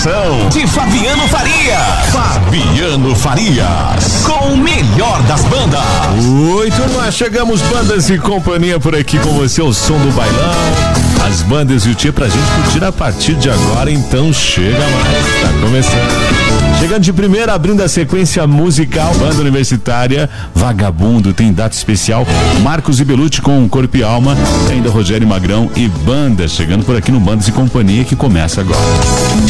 apresentação de Fabiano Faria. Fabiano Farias, com o melhor das bandas. Oi, turma, chegamos, Bandas e Companhia por aqui com você, o som do bailão, as bandas e o tio pra gente curtir a partir de agora, então chega mais, tá começando. Chegando de primeira, abrindo a sequência musical, banda universitária Vagabundo, tem data especial, Marcos e Belucci com Corpo e Alma, ainda Rogério Magrão e banda, chegando por aqui no Bandas e Companhia, que começa agora.